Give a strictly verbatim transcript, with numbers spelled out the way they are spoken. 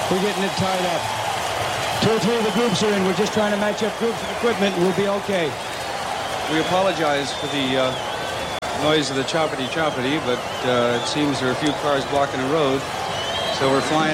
We're getting it tied up. Two or three of the groups are in. We're just trying to match up groups of equipment. We'll be okay. We apologize for the uh, noise of the choppity choppity, but uh, it seems there are a few cars blocking the road. So we're flying